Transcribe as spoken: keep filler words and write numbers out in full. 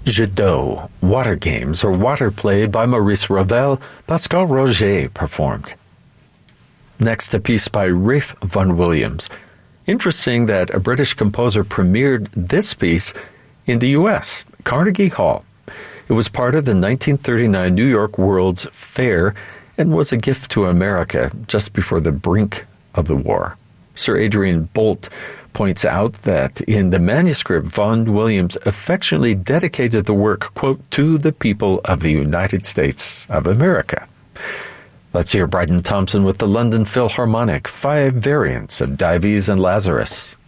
Jeux d'eau, water games, or water play by Maurice Ravel, Pascal Roger performed. Next, a piece by Ralph Vaughan Williams. Interesting that a British composer premiered this piece in the U S, Carnegie Hall. It was part of the nineteen thirty-nine New York World's Fair and was a gift to America just before the brink of the war. Sir Adrian Bolt points out that in the manuscript, Vaughan Williams affectionately dedicated the work, quote, to the people of the United States of America. Let's hear Bryden Thompson with the London Philharmonic, five variants of Dives and Lazarus.